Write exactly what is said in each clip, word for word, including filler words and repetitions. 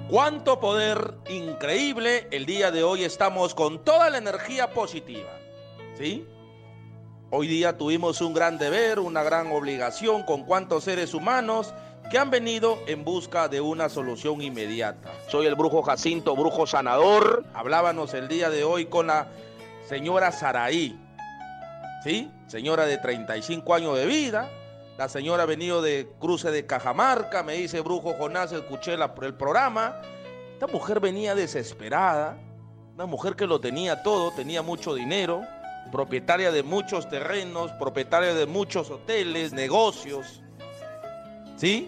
Cuánto poder increíble. El día de hoy estamos con toda la energía positiva, ¿sí? Hoy día tuvimos un gran deber, una gran obligación con cuantos seres humanos que han venido en busca de una solución inmediata. Soy el brujo Jacinto, brujo sanador. Hablábamos el día de hoy con la señora Saraí, ¿sí? Señora de treinta y cinco años de vida. La señora ha venido de Cruce de Cajamarca. Me dice: brujo Jonás, escuché la, el programa. Esta mujer venía desesperada. Una mujer que lo tenía todo, tenía mucho dinero, propietaria de muchos terrenos, propietaria de muchos hoteles, negocios, ¿sí?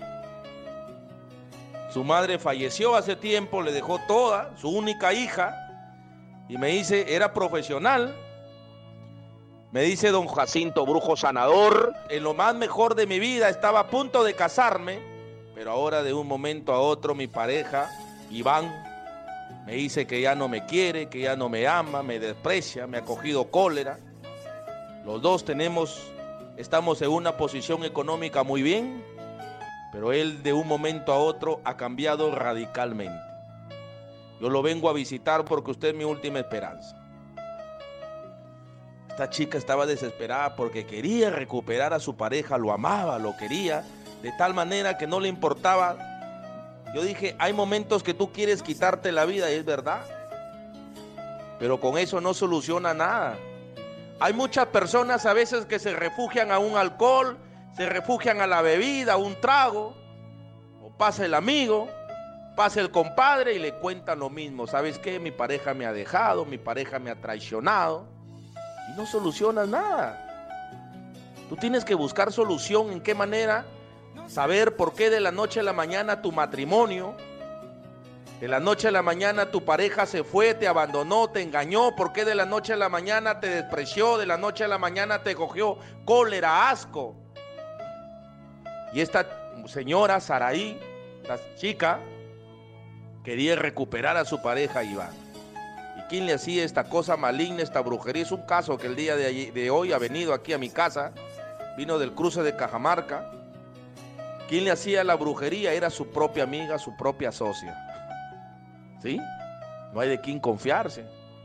Su madre falleció hace tiempo, le dejó toda, su única hija, y me dice, era profesional. Me dice: don Jacinto, brujo sanador, en lo más mejor de mi vida, estaba a punto de casarme, pero ahora de un momento a otro mi pareja, Iván, me dice que ya no me quiere, que ya no me ama, me desprecia, me ha cogido cólera. Los dos tenemos, estamos en una posición económica muy bien, pero él de un momento a otro ha cambiado radicalmente. Yo lo vengo a visitar porque usted es mi última esperanza. Esta chica estaba desesperada porque quería recuperar a su pareja, lo amaba, lo quería, de tal manera que no le importaba. Yo dije, hay momentos que tú quieres quitarte la vida, y es verdad, pero con eso no soluciona nada. Hay muchas personas a veces que se refugian a un alcohol, se refugian a la bebida, a un trago, o pasa el amigo, pasa el compadre y le cuentan lo mismo. ¿Sabes qué? Mi pareja me ha dejado, mi pareja me ha traicionado. Y no solucionas nada. Tú tienes que buscar solución. ¿En qué manera? Saber por qué de la noche a la mañana tu matrimonio, de la noche a la mañana tu pareja se fue, te abandonó, te engañó. ¿Por qué de la noche a la mañana te despreció? De la noche a la mañana te cogió cólera, asco. Y esta señora Saraí, esta chica, quería recuperar a su pareja Iván. ¿Quién le hacía esta cosa maligna, esta brujería? Es un caso que el día de, allí, de hoy ha venido aquí a mi casa, vino del Cruce de Cajamarca. ¿Quién le hacía la brujería? Era su propia amiga, su propia socia, ¿sí? No hay de quién confiarse.